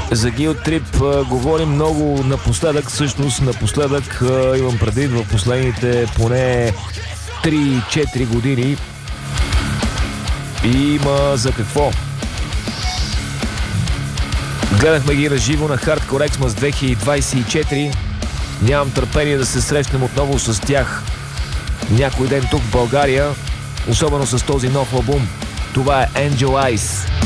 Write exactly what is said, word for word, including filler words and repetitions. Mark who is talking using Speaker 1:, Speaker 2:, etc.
Speaker 1: За Guilt Trip а, говорим много напоследък. Всъщност напоследък а, имам предвид в последните поне три-четири години. И има за какво. Гледахме ги на живо на Hardcore Xmas две хиляди двадесет и четири. Нямам търпение да се срещнем отново с тях някой ден тук в България, особено с този нов албум. Това е Angel Eyes.